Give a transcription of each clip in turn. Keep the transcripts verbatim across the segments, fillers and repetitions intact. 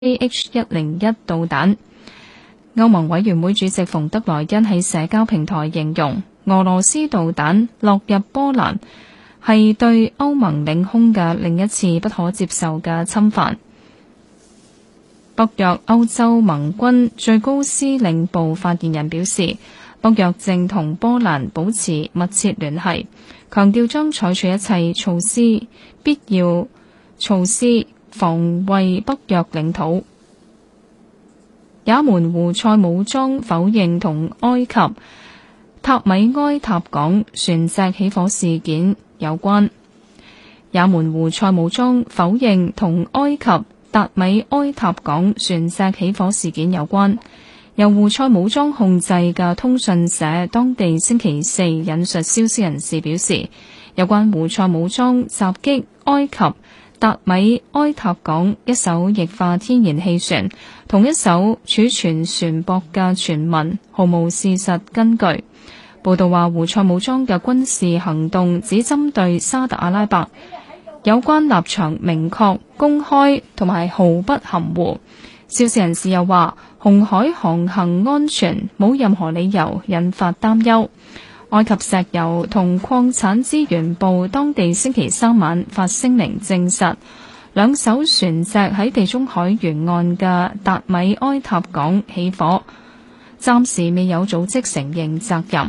A H 一零一導彈。歐盟委員會主席馮德萊恩喺社交平台形容，俄羅斯導彈落入波蘭係對歐盟領空嘅另一次不可接受嘅侵犯。北約歐洲盟軍最高司令部發言人表示，北約正同波蘭保持密切聯繫，強調將採取一切措施，必要措施防衛北約領土。也門胡塞武裝否認同埃及塔米埃塔港船隻起火事件有關。也門胡塞武裝否認同埃及達米埃塔港船隻起火事件有關。由胡塞武裝控制嘅通訊社當地星期四引述消息人士表示，有關胡塞武裝襲擊埃及達米埃塔港一艘液化天然氣船同一艘儲存船舶嘅傳聞毫無事實根據。報道話，胡塞武裝嘅軍事行動只針對沙特阿拉伯，有關立場明確、公開同埋毫不含糊。消息人士又話，紅海航行安全冇任何理由引發擔憂。埃及石油同礦產資源部當地星期三晚發聲明證實，兩艘船隻喺地中海沿岸嘅達米埃塔港起火，暫時未有組織承認責任。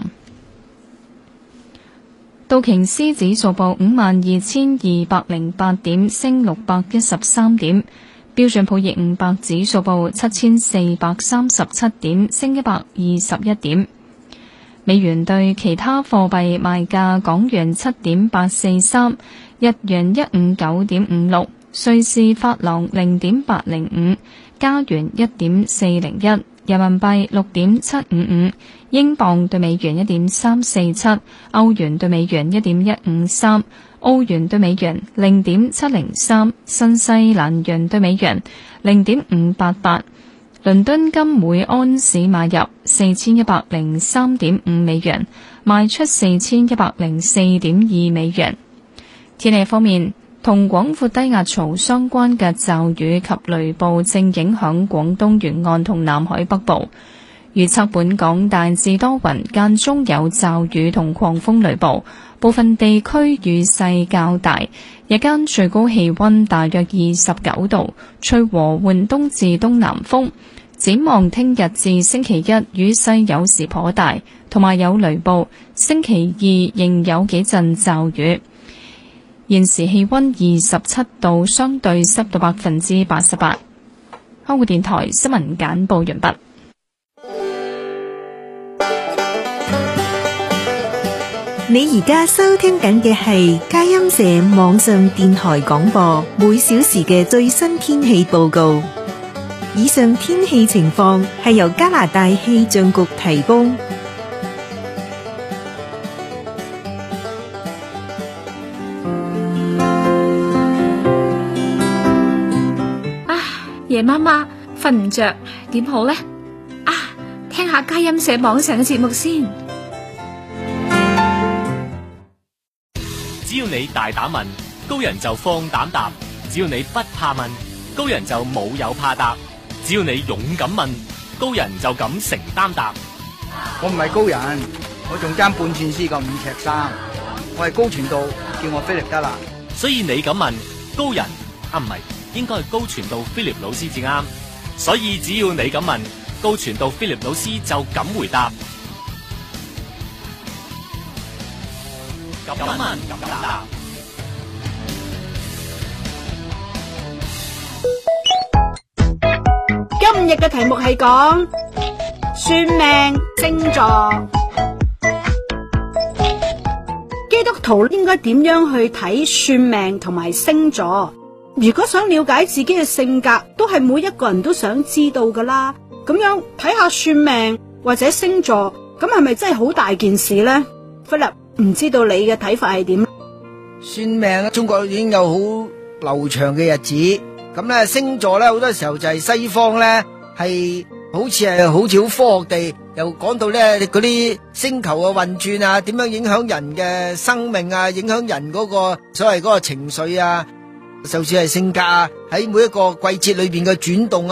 道瓊斯指數報五萬二千二百零八點，升六百一十三點。標準普爾五百指數報七千四百三十七點，升一百二十一點。美元對其他貨幣賣價：港元七點八四三，日元一五九點五六，瑞士法郎零點八零五，加元一點四零一，人民幣六點七五五，英鎊對美元一點三四七，歐元對美元一點一五三，澳元對美元零點七零三，新西蘭元對美元零點五八八。倫敦金每安士買入四千一百零三點五美元，賣出四千一百零四點二美元。天氣方面，同廣闊低壓槽相關嘅驟雨及雷暴正影響廣東沿岸同南海北部。預測本港大致多雲，間中有驟雨同狂風雷暴，部分地區雨勢較大。日間最高氣溫大約二十九度，吹和緩東至東南風。展望聽日至星期一，雨勢有時頗大，同埋有雷暴。星期二仍有幾陣驟雨。現時氣溫二十七度，相對濕度百分之八十八。香港電台新聞簡報完畢。 你而家收聽緊嘅係佳音社網上電台廣播，每小時嘅最新天氣報告。以上天氣情況係由加拿大氣象局提供。 啊，夜媽媽瞓唔着，點好呢？啊，聽下佳音社網上嘅節目先。 只要你大膽問，高人就放膽答；只要你不怕問，高人就冇有怕答；只要你勇敢問，高人就敢承擔答。 我唔係高人，我仲爭半寸絲個五尺三，我係高傳道，叫我菲力得啦。 所以你敢問，高人啊，唔係，應該係高傳道菲力老師至啱。所以只要你敢問，高傳道菲力老師就敢回答。敢問敢答。 今日嘅題目係講算命星座，基督徒應該點樣去睇算命同埋星座？如果想了解自己嘅性格，都係每一個人都想知道噶啦。咁樣睇下算命或者星座，咁係咪真係好大件事呢？菲立，唔知道你嘅睇法係點？ 算命，中國已經有好流長嘅日子。咁咧星座咧，好多時候就係西方咧係好似係好似好科學地，又講到咧嗰啲星球嘅運轉啊，點樣影響人嘅生命啊，影響人嗰個所謂嗰個情緒啊。 就算係性格啊，喺每一個季節裏邊嘅轉動